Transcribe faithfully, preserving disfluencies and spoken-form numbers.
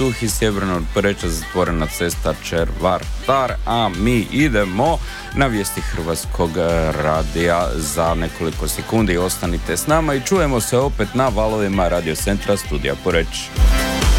Suhi, sjeverno od Poreča zatvorena cesta Červar-Tar, a mi idemo na vijesti Hrvatskog radija za nekoliko sekundi. Ostanite s nama i čujemo se opet na valovima Radio Centra Studija Poreč.